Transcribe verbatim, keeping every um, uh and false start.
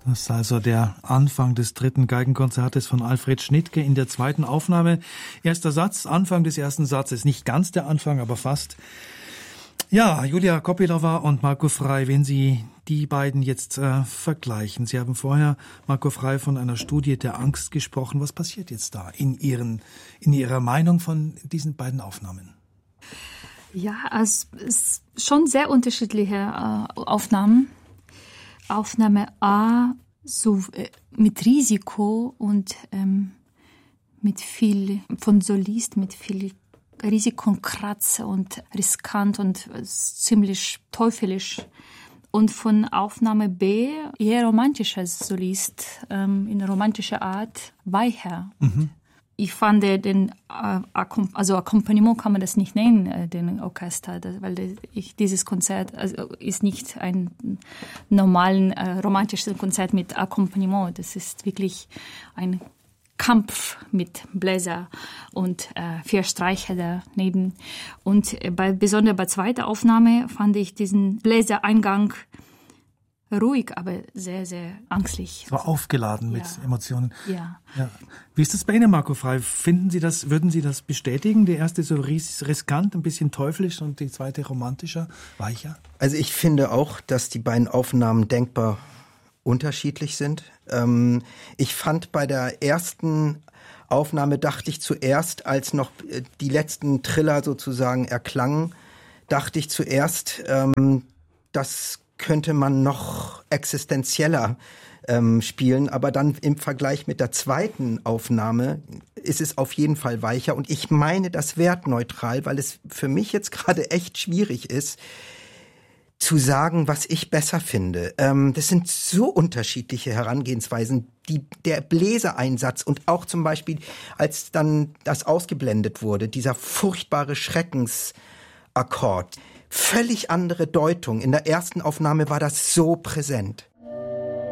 Das ist also der Anfang des dritten Geigenkonzertes von Alfred Schnittke in der zweiten Aufnahme. Erster Satz, Anfang des ersten Satzes. Nicht ganz der Anfang, aber fast. Ja, Julia Kopylova und Marco Frey, wenn Sie die beiden jetzt äh, vergleichen. Sie haben vorher, Marco Frey, von einer Studie der Angst gesprochen. Was passiert jetzt da in Ihren, in Ihrer Meinung von diesen beiden Aufnahmen? Ja, es ist schon sehr unterschiedliche äh, Aufnahmen. Aufnahme A, so äh, mit Risiko und ähm, mit viel, von Solist, mit viel Risiko und Kratzer und riskant und äh, ziemlich teufelisch. Und von Aufnahme B, eher romantischer Solist, ähm, in romantischer Art, weicher. Mhm. Ich fand den, äh, also Akkompagnement kann man das nicht nennen, äh, den Orchester, das, weil das, ich, dieses Konzert also, ist nicht ein normalen äh, romantisches Konzert mit Akkompagnement. Das ist wirklich ein Kampf mit Bläser und äh, vier Streicher daneben. Und äh, bei, besonders bei zweiter Aufnahme fand ich diesen Bläsereingang ruhig, aber sehr, sehr angstlich. So aufgeladen mit ja. Emotionen. Ja. ja. Wie ist das bei Ihnen, Marco Frey? Finden Sie das, würden Sie das bestätigen? Die erste so ris- riskant, ein bisschen teuflisch und die zweite romantischer, weicher? Also ich finde auch, dass die beiden Aufnahmen denkbar unterschiedlich sind. Ähm, ich fand bei der ersten Aufnahme, dachte ich zuerst, als noch die letzten Triller sozusagen erklangen, dachte ich zuerst, ähm, dass könnte man noch existenzieller ähm, spielen, aber dann im Vergleich mit der zweiten Aufnahme ist es auf jeden Fall weicher und ich meine das wertneutral, weil es für mich jetzt gerade echt schwierig ist, zu sagen, was ich besser finde. Ähm, das sind so unterschiedliche Herangehensweisen. Die, der Bläsereinsatz und auch zum Beispiel, als dann das ausgeblendet wurde, dieser furchtbare Schreckensakkord, völlig andere Deutung. In der ersten Aufnahme war das so präsent.